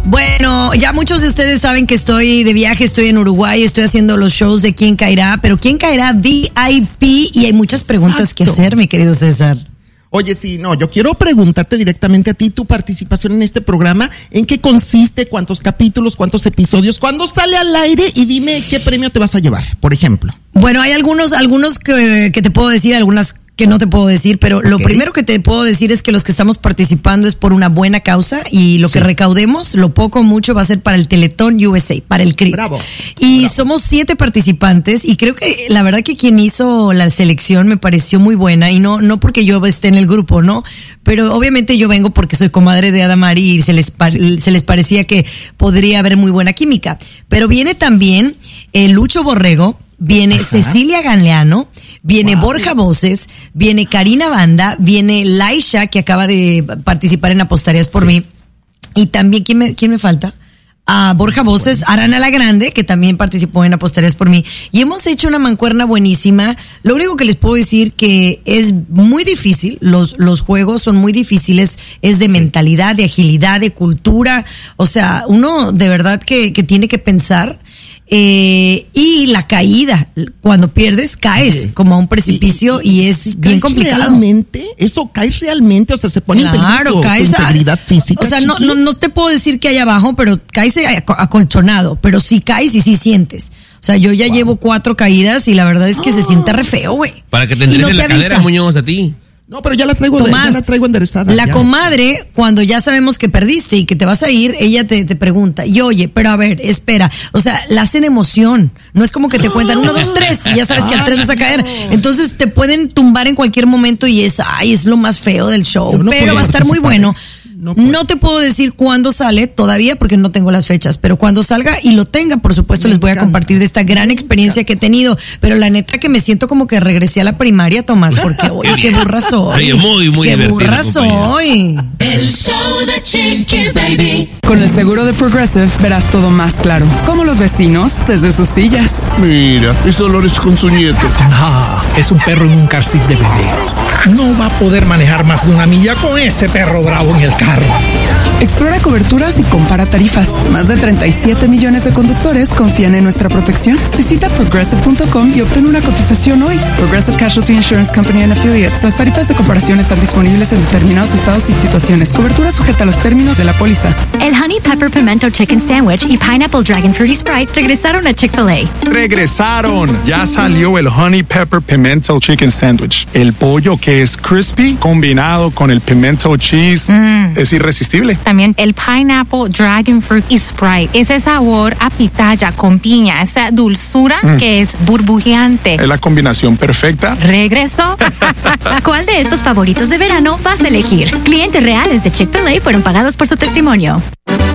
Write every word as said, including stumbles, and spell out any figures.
Bueno, ya muchos de ustedes saben que estoy de viaje, estoy en Uruguay, estoy haciendo los shows de Quién Caerá, pero Quién Caerá V I P y hay muchas preguntas Exacto. que hacer, mi querido César. Oye, sí, no, yo quiero preguntarte directamente a ti tu participación en este programa, ¿en qué consiste? ¿Cuántos capítulos? ¿Cuántos episodios? ¿Cuándo sale al aire? Y dime qué premio te vas a llevar, por ejemplo. Bueno, hay algunos, algunos que, que te puedo decir, algunas que no te puedo decir, pero okay. lo primero que te puedo decir es que los que estamos participando es por una buena causa y lo sí. que recaudemos, lo poco o mucho, va a ser para el Teletón U S A, para el C R I. Bravo. Y Bravo. somos siete participantes y creo que la verdad que quien hizo la selección me pareció muy buena y no, no porque yo esté en el grupo, ¿no? Pero obviamente yo vengo porque soy comadre de Adamari y se les, pa- sí. se les parecía que podría haber muy buena química. Pero viene también el Lucho Borrego, viene Ajá. Cecilia Galeano, viene wow. Borja Voces, viene Karina Banda, viene Laisha, que acaba de participar en Apostarías por sí. mí. Y también, ¿quién me, quién me falta? A Borja Voces, Arana la Grande, que también participó en Apostarías por mí. Y hemos hecho una mancuerna buenísima. Lo único que les puedo decir que es muy difícil, los, los juegos son muy difíciles, es de sí. mentalidad, de agilidad, de cultura. O sea, uno de verdad que, que tiene que pensar. Eh, y la caída, cuando pierdes caes sí. como a un precipicio y, y, y es y bien complicado. ¿Realmente? ¿Eso caes realmente? O sea, se pone claro, en peligro caes tu integridad a, física. O sea, no, no, no te puedo decir que hay abajo, pero caes acolchonado, pero sí caes y sí sientes. O sea, yo ya wow. llevo cuatro caídas y la verdad es que ah. se siente re feo, güey. Para que te enderecen no la avisa. cadera, Muñoz, a ti. No, pero ya la traigo, Tomás, de, ya la traigo enderezada. La ya. comadre, cuando ya sabemos que perdiste y que te vas a ir, ella te, te pregunta, y oye, pero a ver, espera, o sea, la hacen emoción, no es como que te cuentan uno, dos, tres, y ya sabes que al tres vas a caer, entonces te pueden tumbar en cualquier momento y es, ay, es lo más feo del show, no pero va a estar muy bueno. No, no te puedo decir cuándo sale todavía porque no tengo las fechas, pero cuando salga y lo tenga, por supuesto, me les voy encanta. a compartir de esta gran experiencia que he tenido. Pero la neta que me siento como que regresé a la primaria, Tomás, porque oye, qué burra soy. Sí, muy, muy qué burra soy. El show de Chiqui Baby. Con el seguro de Progressive verás todo más claro, como los vecinos desde sus sillas. Mira, es Dolores con su nieto. Ah, es un perro en un car seat de bebé. No va a poder manejar más de una milla con ese perro bravo en el carro. Explora coberturas y compara tarifas. Más de treinta y siete millones de conductores confían en nuestra protección. Visita progressive punto com y obtén una cotización hoy. Progressive Casualty Insurance Company and Affiliates. Las tarifas de comparación están disponibles en determinados estados y situaciones. Cobertura sujeta a los términos de la póliza. El Honey Pepper Pimento Chicken Sandwich y Pineapple Dragon Fruity Sprite regresaron a Chick-fil-A. ¡Regresaron! Ya salió el Honey Pepper Pimento Chicken Sandwich. El pollo que es crispy combinado con el pimento cheese mm. es irresistible. También el Pineapple Dragon Fruit Sprite. Ese sabor a pitaya con piña, esa dulzura mm. que es burbujeante. Es la combinación perfecta. ¿Regresó? ¿Cuál de estos favoritos de verano vas a elegir? Clientes reales de Chick-fil-A fueron pagados por su testimonio.